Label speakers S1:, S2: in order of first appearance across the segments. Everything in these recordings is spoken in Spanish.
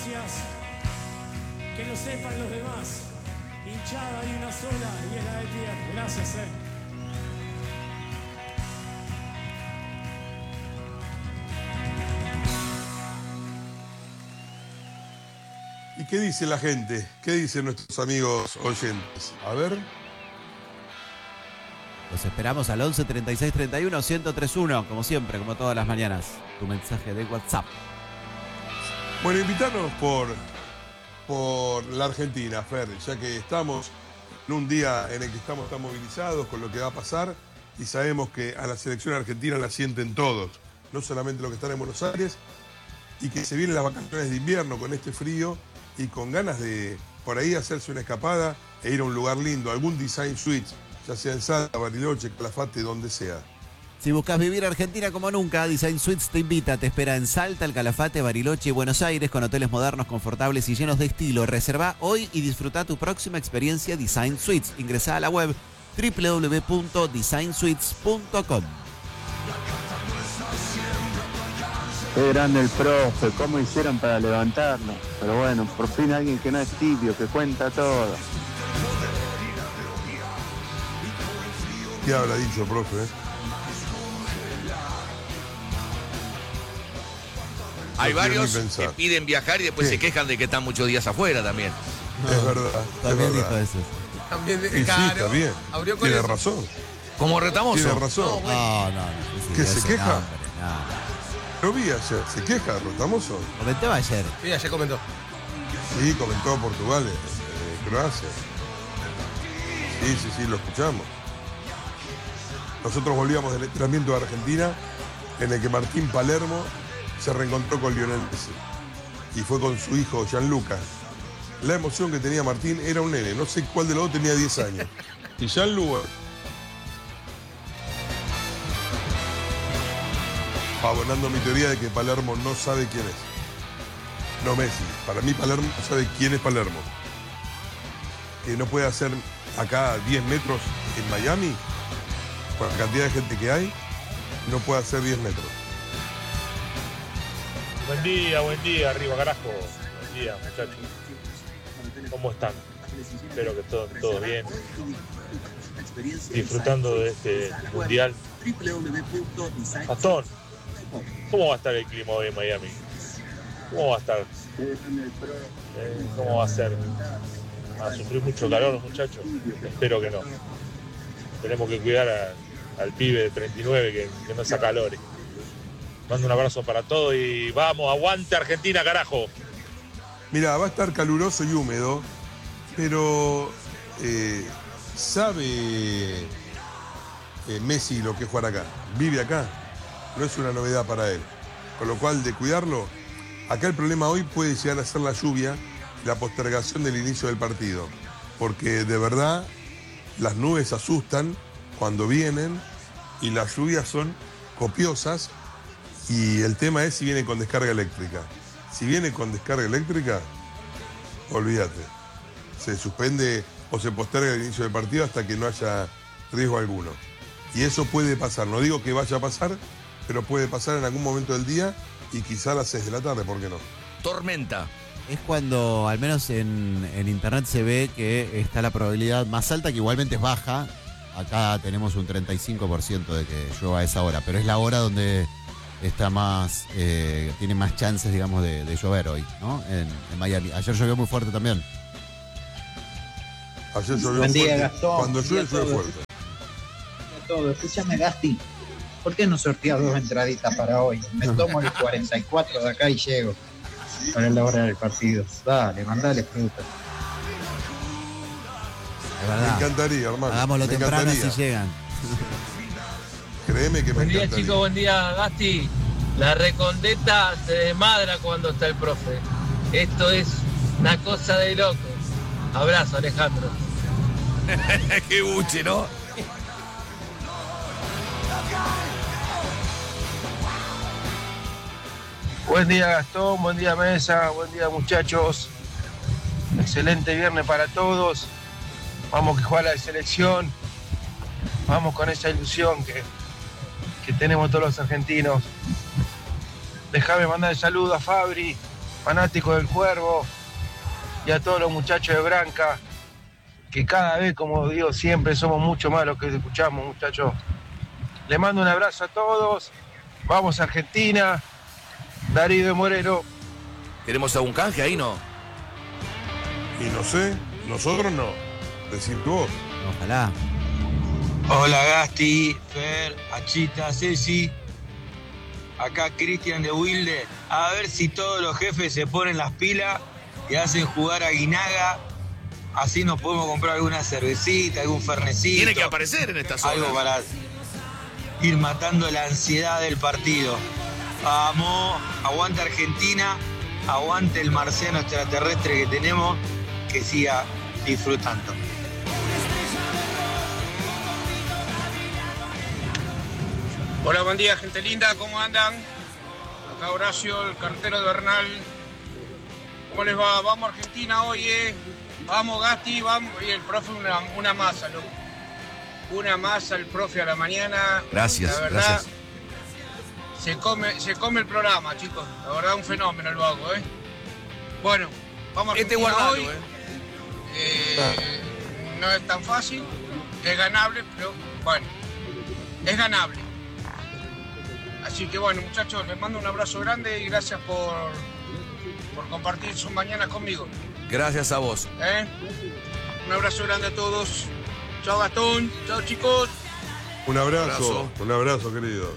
S1: gracias. Que lo sepan los demás. Hinchada hay una sola y es la de Tierra. Gracias,
S2: ¿Y qué dice la gente? ¿Qué dicen nuestros amigos oyentes? A ver.
S3: Los esperamos al 11 36 31 1031, como siempre, como todas las mañanas. Tu mensaje de WhatsApp.
S2: Bueno, invitarnos por la Argentina, Fer, ya que estamos en un día en el que estamos tan movilizados con lo que va a pasar y sabemos que a la selección argentina la sienten todos, no solamente los que están en Buenos Aires, y que se vienen las vacaciones de invierno con este frío y con ganas de por ahí hacerse una escapada e ir a un lugar lindo, algún design suite, ya sea en Salta, Bariloche, Calafate, donde sea.
S3: Si buscas vivir Argentina como nunca, Design Suites te invita. Te espera en Salta, El Calafate, Bariloche y Buenos Aires con hoteles modernos, confortables y llenos de estilo. Reserva hoy y disfruta tu próxima experiencia Design Suites. Ingresá a la web www.designsuites.com.
S4: Qué grande el profe, cómo hicieron para levantarlo. Pero bueno, por fin alguien que no es tibio, que cuenta todo.
S2: ¿Qué habrá dicho, profe?
S5: Hay
S2: No quiero
S5: varios
S2: ni pensar.
S5: que piden viajar y después se quejan de que están muchos días afuera también.
S2: Es verdad.
S3: También
S2: es
S3: dijo
S2: verdad.
S3: eso.
S6: También,
S2: Y sí, está bien.
S6: abrió con
S2: Tiene
S6: eso.
S2: razón.
S5: Como Retamoso.
S2: Tiene razón.
S3: No.
S2: ¿Que se
S3: ese
S2: queja?
S3: nombre, no.
S2: Lo vi ayer. ¿Se queja, Rotamoso?
S3: Comentaba ayer.
S6: Sí, ayer comentó.
S2: Sí, comentó Portugal, Croacia. Sí, lo escuchamos. Nosotros volvíamos del entrenamiento de Argentina en el que Martín Palermo se reencontró con Lionel Messi y fue con su hijo Gianluca. La emoción que tenía Martín era un nene, no sé cuál de los dos tenía 10 años. Y Gianluca, abonando mi teoría de que Palermo no sabe quién es. No Messi. Para mí Palermo no sabe quién es Palermo. Que no puede hacer acá 10 metros en Miami, por la cantidad de gente que hay, no puede hacer 10 metros.
S7: Buen día, arriba carajo. Buen día, muchachos. ¿Cómo están? Espero que todo bien. Disfrutando de este mundial. Gastón, ¿cómo va a estar el clima hoy en Miami? ¿Cómo va a estar? ¿Cómo va a ser? ¿Va a sufrir mucho calor los muchachos? Espero que no. Tenemos que cuidar al pibe de 39 que no saca calores. Mando un abrazo para todos y vamos, aguante Argentina, carajo.
S2: Mira, va a estar caluroso y húmedo, pero sabe Messi lo que es jugar acá. Vive acá, no es una novedad para él. Con lo cual, de cuidarlo, acá el problema hoy puede llegar a ser la lluvia y la postergación del inicio del partido. Porque de verdad, las nubes asustan cuando vienen y las lluvias son copiosas. Y el tema es si viene con descarga eléctrica. Si viene con descarga eléctrica, olvídate. Se suspende o se posterga el inicio del partido hasta que no haya riesgo alguno. Y eso puede pasar. No digo que vaya a pasar, pero puede pasar en algún momento del día y quizá a las 6 de la tarde, ¿por qué no?
S5: Tormenta.
S3: Es cuando, al menos en internet, se ve que está la probabilidad más alta, que igualmente es baja. Acá tenemos un 35% de que llueva a esa hora, pero es la hora donde está más, tiene más chances, digamos, de llover hoy, ¿no? En Miami. Ayer llovió muy fuerte también.
S2: Ayer llovió
S8: Buen día,
S2: fuerte.
S8: Gastón.
S2: Cuando
S8: Buen día
S2: llueve,
S8: a
S2: llueve
S8: todos.
S2: fuerte.
S8: Todo. Escúchame, Gasti. ¿Por qué no sorteas 2 entraditas para hoy? Me tomo el 44 de acá y llego. Para la hora del partido. Dale, mandale fruta.
S3: Es
S2: Me
S3: verdad.
S2: encantaría, hermano.
S3: Hagámoslo
S2: me
S3: temprano
S2: encantaría.
S3: si llegan.
S2: Créeme que me
S9: Buen día,
S2: encantaría.
S9: chicos, buen día, Gasti. La recondeta se desmadra cuando está el profe. Esto es una cosa de loco. Abrazo, Alejandro.
S5: Qué buche, ¿no?
S10: Buen día Gastón, buen día Mesa, buen día muchachos. Excelente viernes para todos. Vamos que juega la selección. Vamos con esa ilusión que tenemos todos los argentinos. Déjame mandar el saludo a Fabri, fanático del Cuervo y a todos los muchachos de Branca, que cada vez, como digo siempre, somos mucho más los que escuchamos, muchachos. Les mando un abrazo a todos. Vamos a Argentina. Darío de Moreno.
S5: ¿Tenemos algún canje ahí, no?
S2: Y no sé, nosotros no. Decir vos.
S3: Ojalá.
S6: Hola Gasti, Fer, Achita, Ceci. Acá Cristian de Wilde. A ver si todos los jefes se ponen las pilas y hacen jugar a Guinaga. Así nos podemos comprar alguna cervecita, algún fernecito.
S5: Tiene que aparecer en esta zona.
S6: Algo para ir matando la ansiedad del partido. Vamos, aguante Argentina, aguante el marciano extraterrestre que tenemos, que siga disfrutando.
S11: Hola, buen día, gente linda, ¿cómo andan? Acá Horacio, el cartero de Bernal. ¿Cómo les va? Vamos a Argentina hoy, Vamos, Gasti, vamos. Y el profe una masa, loco. Una masa el profe a la mañana.
S5: Gracias,
S11: la verdad,
S5: gracias.
S11: Se come el programa, chicos. La verdad, un fenómeno el vago, Bueno, vamos a Argentina
S5: guardalo,
S11: hoy. No es tan fácil, es ganable, pero bueno, es ganable. Así que bueno, muchachos, les mando un abrazo grande y gracias por compartir sus mañanas conmigo.
S5: Gracias a vos.
S11: Un abrazo grande a todos. Chao Gastón, chao chicos.
S2: Un abrazo, querido.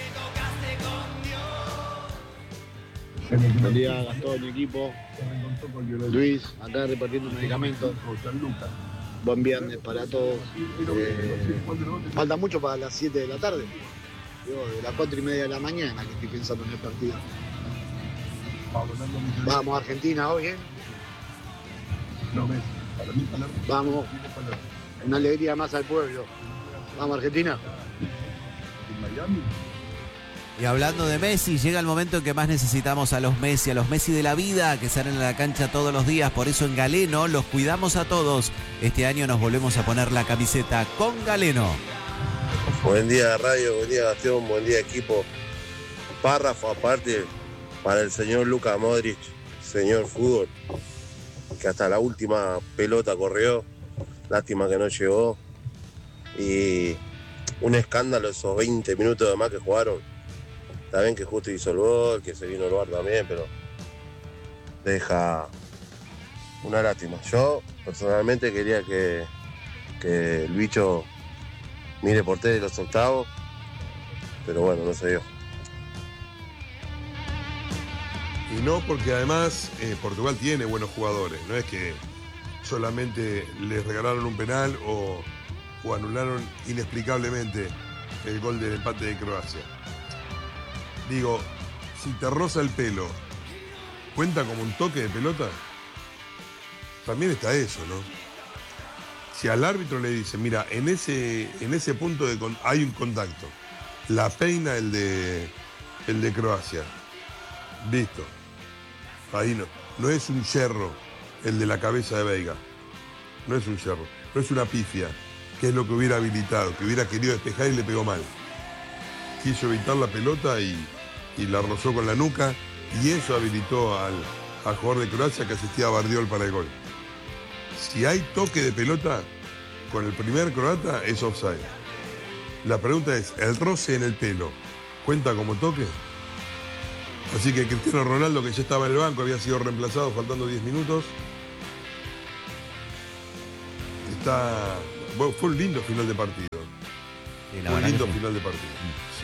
S12: Buen día, Gastón y equipo. Luis, acá repartiendo medicamentos. Buen viernes para todos. Falta mucho para las 7 de la tarde. De las 4:30 de la mañana que estoy pensando en el partido. Vamos a Argentina hoy, Vamos. Una alegría más al pueblo. Vamos a Argentina.
S3: Y hablando de Messi, llega el momento en que más necesitamos a los Messi de la vida, que salen a la cancha todos los días. Por eso en Galeno los cuidamos a todos. Este año nos volvemos a poner la camiseta con Galeno.
S13: Buen día radio, buen día Gastón, buen día equipo. Párrafo aparte para el señor Luka Modric, señor fútbol, que hasta la última pelota corrió, lástima que no llegó. Y un escándalo esos 20 minutos de más que jugaron. Está bien que justo hizo el gol, que se vino el VAR también, pero deja una lástima. Yo personalmente quería que el bicho mire por tele los octavos, pero bueno, no se dio.
S2: Y no porque además Portugal tiene buenos jugadores, no es que solamente les regalaron un penal o anularon inexplicablemente el gol del empate de Croacia. Digo, si te roza el pelo, ¿cuenta como un toque de pelota? También está eso, ¿no? Si al árbitro le dice, mira, en ese punto hay un contacto, la peina el de Croacia, listo. Ahí no es un yerro el de la cabeza de Veiga, no es un yerro, no es una pifia, que es lo que hubiera habilitado, que hubiera querido despejar y le pegó mal. Quiso evitar la pelota y la rozó con la nuca, y eso habilitó al jugador de Croacia que asistía a Bardiol para el gol. Si hay toque de pelota con el primer croata, es offside. La pregunta es, ¿el roce en el pelo cuenta como toque? Así que Cristiano Ronaldo, que ya estaba en el banco, había sido reemplazado faltando 10 minutos. Bueno, fue un lindo final de partido.
S3: Sí,
S2: un lindo final de partido. Sí.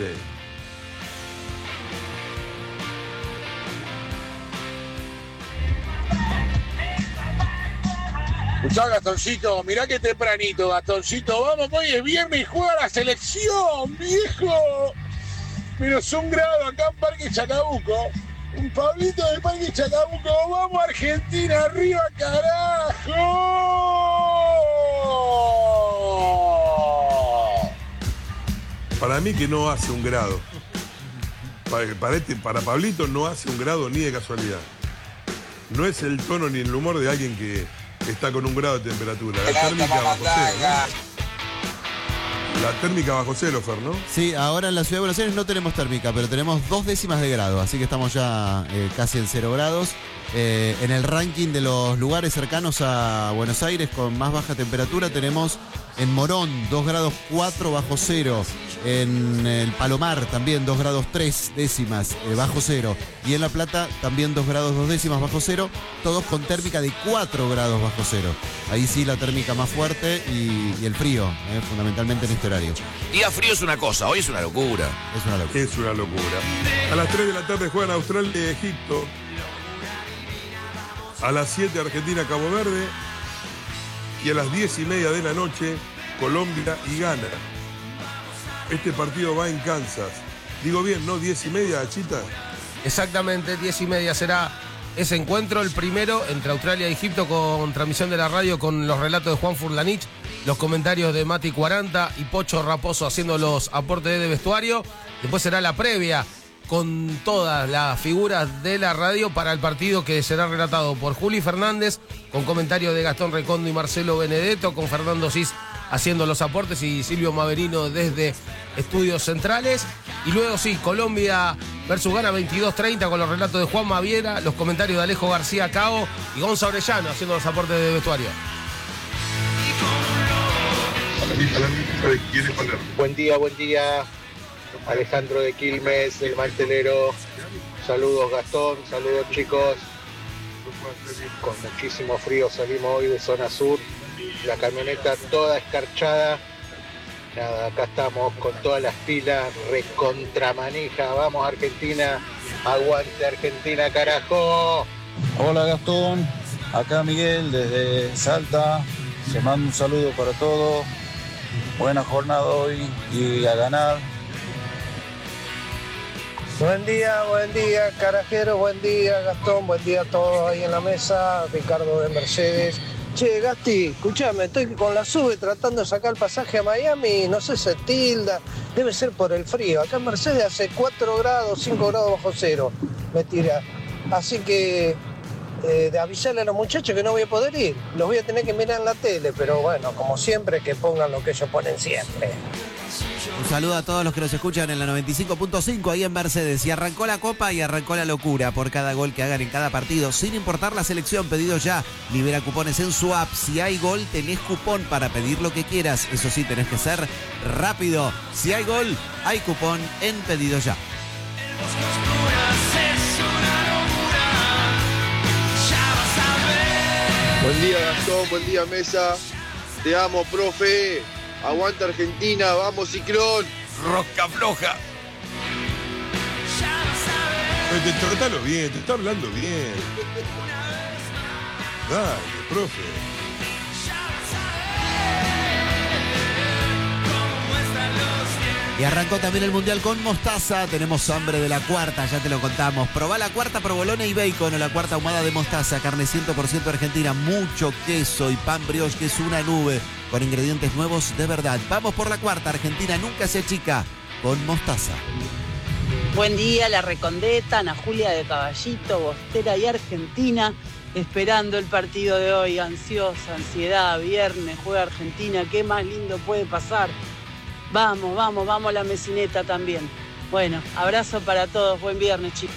S14: Escuchá, Gastoncito, mirá que tempranito, Gastoncito. Vamos, hoy es viernes y juega la selección, viejo. Menos un grado acá en Parque Chacabuco. Un Pablito de Parque Chacabuco. Vamos, Argentina, arriba, carajo.
S2: Para mí que no hace un grado. Para Pablito no hace un grado ni de casualidad. No es el tono ni el humor de alguien que está con un grado de temperatura. La térmica bajo cero, ¿no? La térmica bajo cero, Fer, ¿no?
S3: Sí, ahora en la ciudad de Buenos Aires no tenemos térmica, pero tenemos 2 décimas de grado, así que estamos ya casi en 0 grados. En el ranking de los lugares cercanos a Buenos Aires con más baja temperatura tenemos en Morón 2 grados 4 bajo cero, en el Palomar también 2 grados 3 décimas bajo cero, y en La Plata también 2 grados 2 décimas bajo cero, todos con térmica de 4 grados bajo cero. Ahí sí la térmica más fuerte y el frío, fundamentalmente en este horario.
S5: Día frío es una cosa, hoy es una locura.
S3: Es una locura.
S2: Es una locura. A las 3 de la tarde juegan Australia y Egipto. A las 7 Argentina-Cabo Verde. Y a las 10:30 de la noche Colombia y Ghana. Este partido va en Kansas. Digo bien, ¿no? 10:30, Chita.
S15: Exactamente, 10:30 será ese encuentro, el primero entre Australia y Egipto, con transmisión de la radio, con los relatos de Juan Furlanich, los comentarios de Mati 40 y Pocho Raposo haciendo los aportes de vestuario. Después será la previa con todas las figuras de la radio para el partido, que será relatado por Juli Fernández, con comentarios de Gastón Recondo y Marcelo Benedetto, con Fernando Cis haciendo los aportes y Silvio Maverino desde Estudios Centrales. Y luego sí, Colombia versus Ghana 22:30 con los relatos de Juan Maviera, los comentarios de Alejo García Cao y Gonza Orellano haciendo los aportes de vestuario.
S16: Buen día, Alejandro de Quilmes, el mantelero. Saludos Gastón, saludos chicos. Con muchísimo frío salimos hoy de zona sur, la camioneta toda escarchada. Nada, acá estamos con todas las pilas, recontramanija. Vamos Argentina, aguante Argentina, carajo.
S17: Hola Gastón, acá Miguel desde Salta. Se manda un saludo para todos. Buena jornada hoy y a ganar.
S18: Buen día, carajero, buen día, Gastón, buen día a todos ahí en la mesa, Ricardo de Mercedes. Che, Gasti, escuchame, estoy con la SUBE tratando de sacar el pasaje a Miami, no sé, se tilda, debe ser por el frío. Acá en Mercedes hace 4 grados, 5 grados bajo cero, me tira. Así que de avisarle a los muchachos que no voy a poder ir, los voy a tener que mirar en la tele, pero bueno, como siempre, que pongan lo que ellos ponen siempre.
S3: Un saludo a todos los que nos escuchan en la 95.5 ahí en Mercedes. Y arrancó la copa y arrancó la locura por cada gol que hagan en cada partido, sin importar la selección. Pedido ya. Libera cupones en su app. Si hay gol, tenés cupón para pedir lo que quieras. Eso sí, tenés que ser rápido. Si hay gol, hay cupón en Pedido Ya.
S19: Buen día Gastón, buen día mesa. Te amo, profe. Aguanta Argentina, vamos Ciclón.
S5: Rosca floja.
S2: Tratalo bien, te está hablando bien. Dale, profe.
S3: Y arrancó también el Mundial con mostaza. Tenemos hambre de la cuarta, ya te lo contamos. Probá la cuarta provolone y bacon o la cuarta ahumada de mostaza. Carne 100% argentina, mucho queso y pan brioche, que es una nube, con ingredientes nuevos de verdad. Vamos por la cuarta, Argentina nunca se achica, con mostaza.
S20: Buen día, La Recondeta, Ana Julia de Caballito, Bostera y Argentina, esperando el partido de hoy, ansiosa, ansiedad, viernes, juega Argentina, ¿qué más lindo puede pasar? Vamos la mesineta también. Bueno, abrazo para todos, buen viernes, chicos.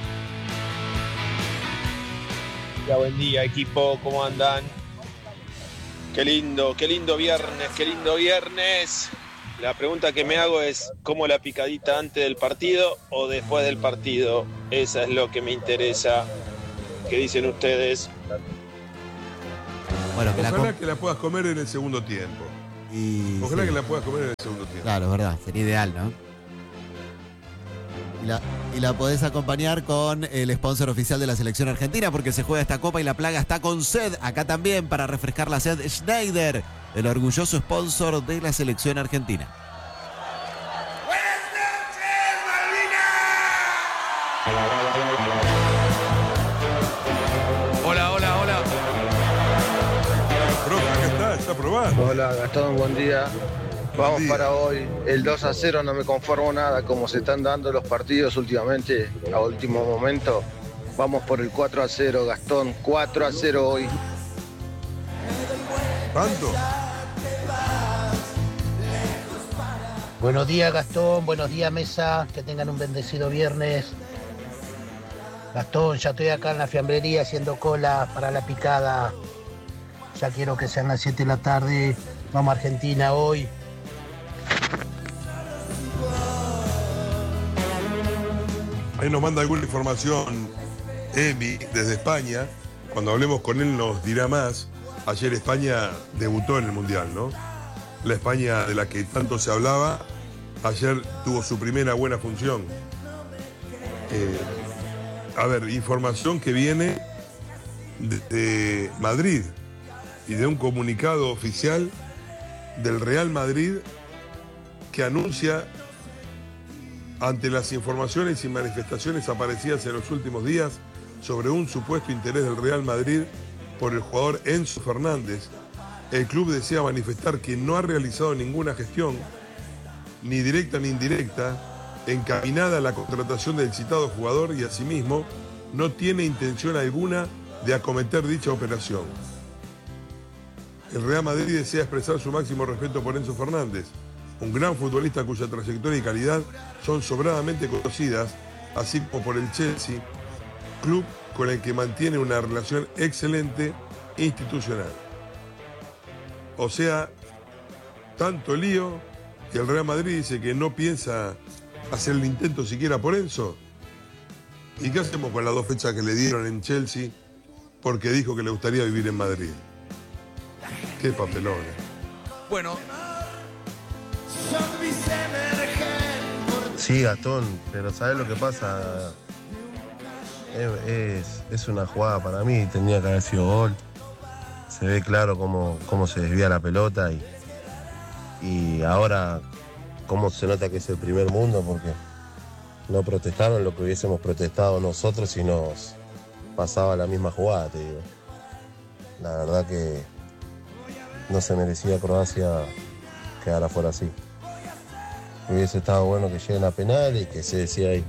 S21: Ya, buen día, equipo, ¿cómo andan? Qué lindo viernes. La pregunta que me hago es, ¿cómo la picadita antes del partido o después del partido? Esa es lo que me interesa. ¿Qué dicen ustedes?
S3: Bueno,
S2: ojalá que la puedas comer en el segundo tiempo. Ojalá
S3: sí,
S2: que la puedas comer en el segundo tiempo.
S3: Claro, es verdad, sería ideal, ¿no? Y la podés acompañar con el sponsor oficial de la selección argentina, porque se juega esta copa y la plaga está con sed. Acá también, para refrescar la sed, Schneider, el orgulloso sponsor de la selección argentina.
S5: Hola.
S2: Profe, acá está probando.
S17: Hola Gastón, buen día. Vamos para hoy, el 2-0, no me conformo nada como se están dando los partidos últimamente a último momento. Vamos por el 4-0, Gastón, 4-0 hoy.
S2: ¿Cuánto?
S18: Buenos días, Gastón. Buenos días, mesa. Que tengan un bendecido viernes. Gastón, ya estoy acá en la fiambrería haciendo cola para la picada. Ya quiero que sean las 7 de la tarde. Vamos a Argentina hoy.
S2: Ahí nos manda alguna información Emi desde España. Cuando hablemos con él nos dirá más. Ayer España debutó en el Mundial, ¿no? La España de la que tanto se hablaba, ayer tuvo su primera buena función. A ver, información que viene de Madrid y de un comunicado oficial del Real Madrid que anuncia, ante las informaciones y manifestaciones aparecidas en los últimos días sobre un supuesto interés del Real Madrid por el jugador Enzo Fernández, el club desea manifestar que no ha realizado ninguna gestión, ni directa ni indirecta, encaminada a la contratación del citado jugador y asimismo no tiene intención alguna de acometer dicha operación. El Real Madrid desea expresar su máximo respeto por Enzo Fernández, un gran futbolista cuya trayectoria y calidad son sobradamente conocidas, así como por el Chelsea, club con el que mantiene una relación excelente institucional. O sea, tanto lío que el Real Madrid dice que no piensa hacer el intento siquiera por Enzo. ¿Y qué hacemos con las 2 fechas que le dieron en Chelsea porque dijo que le gustaría vivir en Madrid? Qué papelón.
S5: Bueno.
S13: Sí, Gastón, pero ¿sabes lo que pasa? Es una jugada para mí, tenía que haber sido gol. Se ve claro cómo se desvía la pelota y ahora cómo se nota que es el primer mundo, porque no protestaron lo que hubiésemos protestado nosotros si nos pasaba la misma jugada, te digo. La verdad que no se merecía Croacia quedar afuera así. Hubiese estado bueno que lleguen a penal y que se decía ahí.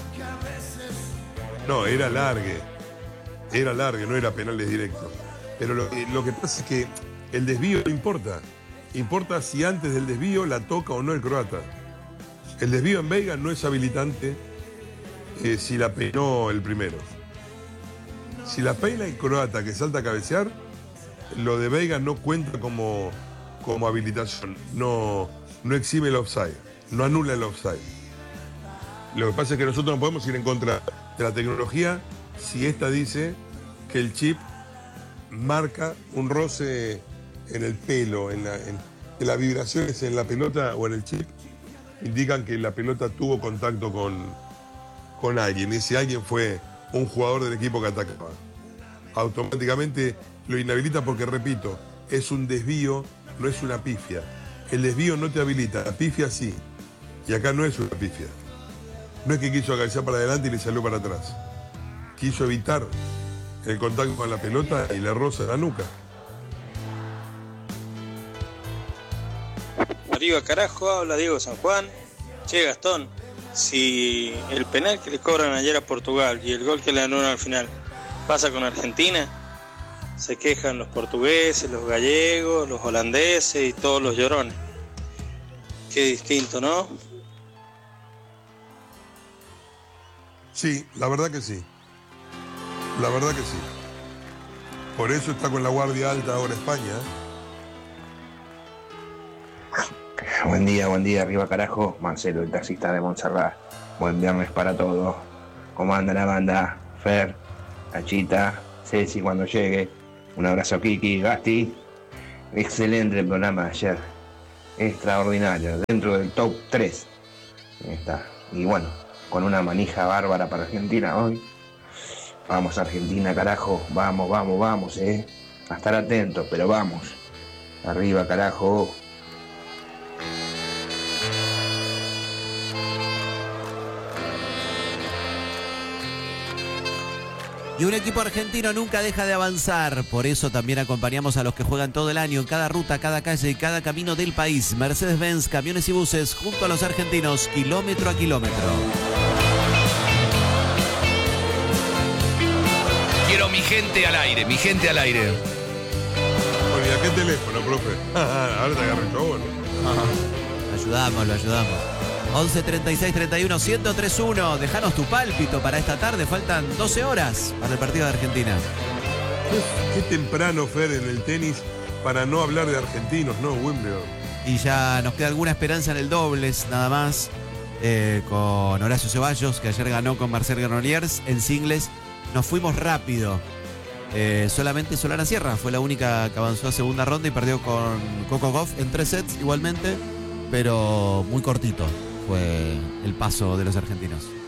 S2: No, era largue, no era penales directos. Pero lo que pasa es que el desvío no importa. Importa si antes del desvío la toca o no el croata. El desvío en Veiga no es habilitante si la penó el primero. Si la pena el croata que salta a cabecear, lo de Veiga no cuenta como habilitación. No exime el offside, no anula el offside. Lo que pasa es que nosotros no podemos ir en contra de la tecnología si esta dice que el chip marca un roce en el pelo, que las vibraciones en la pelota o en el chip indican que la pelota tuvo contacto con alguien, y si alguien fue un jugador del equipo que atacaba. Automáticamente lo inhabilita porque, repito, es un desvío, no es una pifia. El desvío no te habilita, la pifia sí. Y acá no es una pifia. No es que quiso acariciar para adelante y le salió para atrás. Quiso evitar el contacto con la pelota y le roza la nuca.
S1: Arriba carajo, habla Diego San Juan. Che, Gastón, si el penal que le cobran ayer a Portugal y el gol que le anulan al final pasa con Argentina, se quejan los portugueses, los gallegos, los holandeses y todos los llorones. Qué distinto, ¿no?
S2: Sí, la verdad que sí. La verdad que sí. Por eso está con la guardia alta ahora España.
S22: Buen día, arriba carajo. Marcelo, el taxista de Montserrat. Buen viernes para todos. ¿Cómo anda la banda? Fer, Achita, Ceci cuando llegue. Un abrazo, Kiki, Gasti. Excelente el programa de ayer. Extraordinario, dentro del top 3. Ahí está. Y bueno, con una manija bárbara para Argentina hoy. Vamos Argentina, carajo. Vamos, a estar atentos, pero vamos. Arriba, carajo.
S3: Y un equipo argentino nunca deja de avanzar, por eso también acompañamos a los que juegan todo el año en cada ruta, cada calle y cada camino del país. Mercedes-Benz, camiones y buses, junto a los argentinos, kilómetro a kilómetro.
S5: Quiero mi gente al aire, mi gente al aire.
S2: Bueno, ¿y a qué teléfono, profe? Ahora te agarré el chabón, ¿no?
S3: Lo ayudamos. 11 36 31 1031. Dejanos tu pálpito para esta tarde. Faltan 12 horas para el partido de Argentina.
S2: Qué temprano, Fer, en el tenis para no hablar de argentinos, ¿no? Wimbledon.
S3: Y ya nos queda alguna esperanza en el dobles, nada más. Con Horacio Ceballos, que ayer ganó con Marcel Granollers. En singles nos fuimos rápido. Solamente Solana Sierra fue la única que avanzó a segunda ronda y perdió con Coco Gauff en 3 sets igualmente, pero muy cortito fue el paso de los argentinos.